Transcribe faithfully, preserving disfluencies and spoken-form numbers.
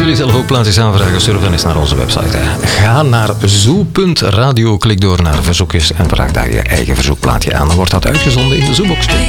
jullie zelf ook plaatjes aanvragen? Surf dan eens naar onze website. Hè. Ga naar zoo punt radio, klik door naar verzoekjes en vraag daar je eigen verzoekplaatje aan. Dan wordt dat uitgezonden in de Zoobox.